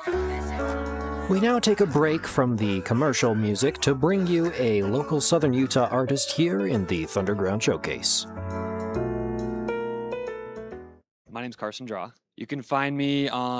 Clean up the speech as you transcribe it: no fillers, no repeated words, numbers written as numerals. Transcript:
We now take a break from the commercial music to bring you a local Southern Utah artist here in the Thunderground Showcase. My name's Carson Draw. You can find me on